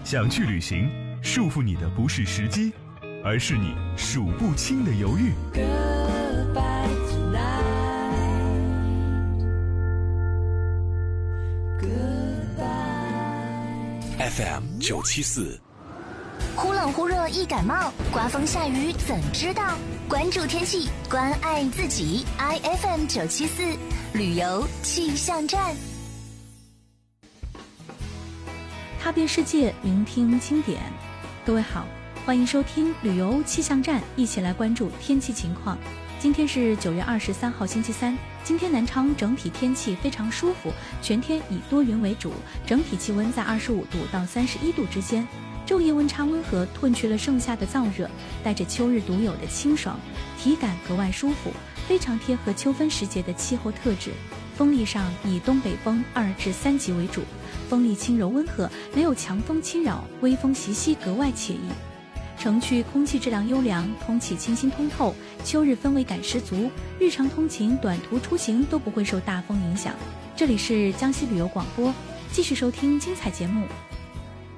想去旅行，束缚你的不是时机，而是你数不清的犹豫。 FM 974， 忽冷忽热易感冒，刮风下雨怎知道？关注天气，关爱自己。IFM 974旅游气象站， 踏遍世界，聆听经典。各位好，欢迎收听旅游气象站，一起来关注天气情况。今天是9月23号星期三，今天南昌整体天气非常舒服，全天以多云为主，整体气温在25度到31度之间。昼夜温差温和，褪去了盛夏的燥热，带着秋日独有的清爽，体感格外舒服，非常贴合秋分时节的气候特质。风力上以东北风2至3级为主，风力轻柔温和，没有强风侵扰，微风习习，格外惬意。城区空气质量优良，空气清新通透，秋日氛围感十足，日常通勤、短途出行都不会受大风影响。这里是江西旅游广播，继续收听精彩节目，